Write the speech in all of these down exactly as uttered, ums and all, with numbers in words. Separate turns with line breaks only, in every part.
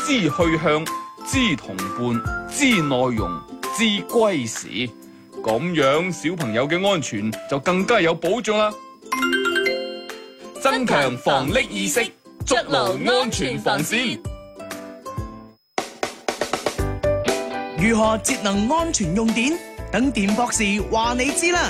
知去向、知同伴、知內容、知歸時，咁樣小朋友嘅安全就更加有保障啦。增強防溺意識，築牢安全防線。
如何節能安全用電？等電博士話你知啦。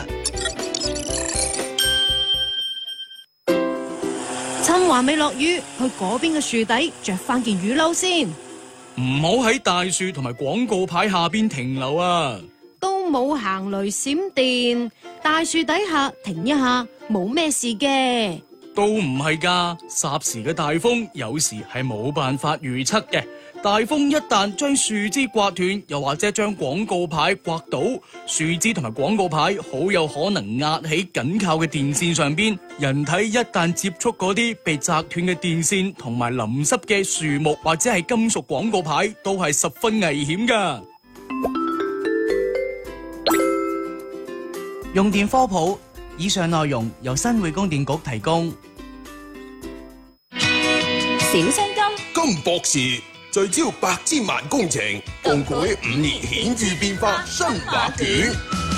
趁還未落雨，去嗰邊嘅樹底着翻件雨褸先。
唔好喺大樹同埋廣告牌下邊停留啊！
都冇行雷閃電，大樹底下停一下，冇咩事嘅。
都唔係㗎，霎時嘅大風有時係冇辦法預測嘅。大風一旦將樹枝刮斷，又或者將廣告牌刮倒，樹枝同埋廣告牌好有可能壓喺緊靠嘅電線上邊。人體一旦接觸嗰啲被砸斷嘅電線同埋淋濕嘅樹木或者係金屬廣告牌，都係十分危險㗎。
用電科普，以上內容由新會供電局提供。
小青金
金博士聚焦百千萬工程，共繪五年顯著變化新畫卷。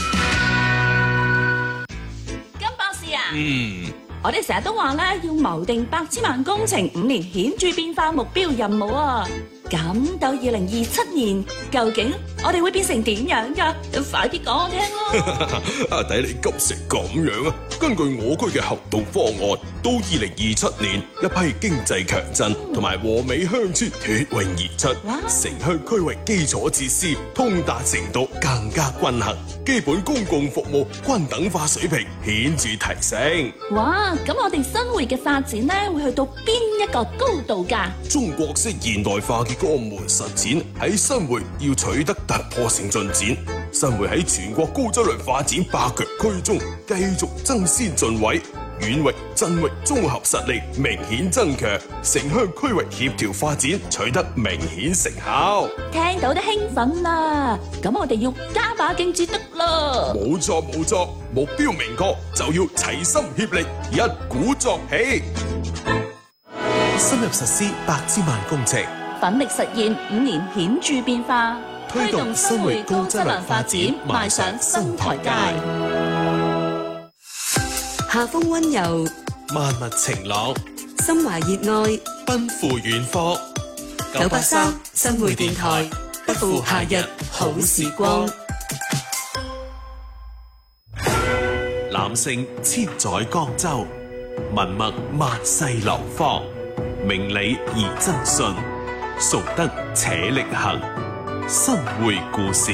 金博士啊，
嗯，
我哋成日都話咧，要謀定百千萬工程五年顯著變化目標任務啊。咁到二零二七年，究竟我哋會變成點樣噶？快啲講我聽咯！
啊，睇你急成咁樣啊！根據我區嘅行動方案，到二零二七年，一批經濟強鎮同埋和美鄉村脫穎而出，城鄉區域基礎設施通達程度更加均衡，基本公共服務均等化水平顯著提升。
哇！咁我哋新會嘅發展呢，會去到邊一個高度噶？
中國式現代化嘅江門實踐喺新會要取得突破性進展，新會喺全國高質量發展百強區中繼續爭先進位，縣域、鎮域綜合實力明顯增強，城鄉區域協調發展取得明顯成效。
聽到都興奮啦！咁我哋要加把勁至得啦！
冇錯冇錯，目標明確就要齊心協力，一鼓作氣，
深入實施百千萬工程，
奮力實現五年顯著變化，
推動新會高質量發展邁上新台階。
夏風溫柔，
萬物晴朗，
心懷熱愛，
奔赴遠方。
九八三新會電台，不負夏日好時光。
男性千載江州，文墨萬世流芳，明理而真信，崇德且力行。新會故事，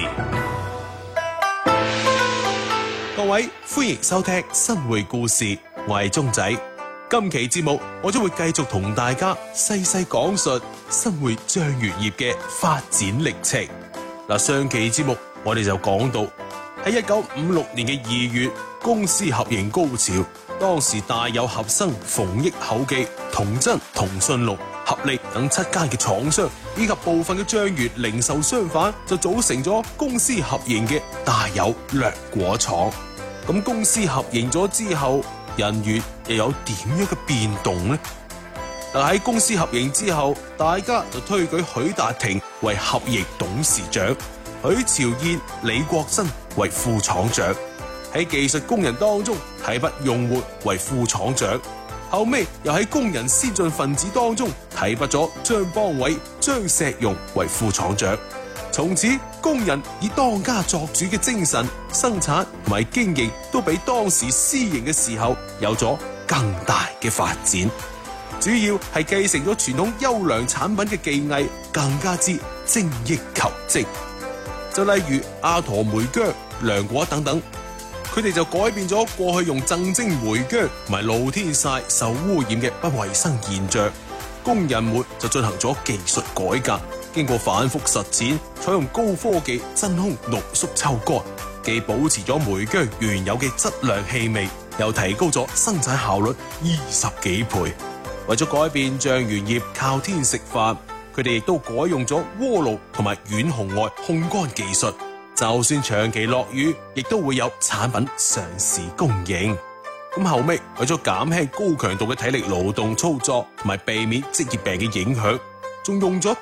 各位歡迎收聽新會故事，我係鐘仔。今期節目我將會繼續同大家細細講述新會醬園業嘅發展歷程。嗱，上期節目我哋就講到喺一九五六年嘅二月，公私合營高潮，當時大有合生、馮益口記、同珍、同信祿、合力等七間嘅廠商，以及部分嘅醬園零售商販，就組成咗公私合營嘅大有略果廠。咁公司合營咗之後，人員又有點樣嘅變動呢？嗱，喺公司合營之後，大家就推舉許達廷為合營董事長，許朝燕、李國珍為副廠長。喺技術工人當中提拔用活為副廠長，後尾又喺工人先進分子當中提拔咗張邦偉、張錫容為副廠長。從此，工人以當家作主嘅精神，生產同埋經營都比當時私營嘅時候有咗更大嘅發展。主要係繼承咗傳統優良產品嘅技藝，更加之精益求精。就例如阿駝梅薑、涼果等等，佢哋就改變咗過去用正蒸梅薑同埋露天曬受污染嘅不衛生現象。工人們就進行咗技術改革，經過反覆實踐，採用高科技真空濃縮抽乾，既保持咗梅薑原有嘅質量氣味，又提高咗生產效率二十幾倍。為咗改變醬園業靠天食飯，佢哋亦都改用咗鍋爐同埋遠紅外烘乾技術，就算長期落雨，亦都會有產品上市供應。咁後尾為咗減輕高強度嘅體力勞動操作，同埋避免職業病嘅影響，仲用咗